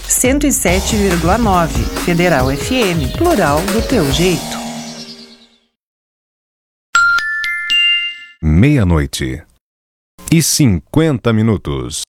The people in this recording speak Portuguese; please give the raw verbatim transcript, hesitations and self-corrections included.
cento e sete vírgula nove, Federal F M, plural do teu jeito. Meia-noite e cinquenta minutos.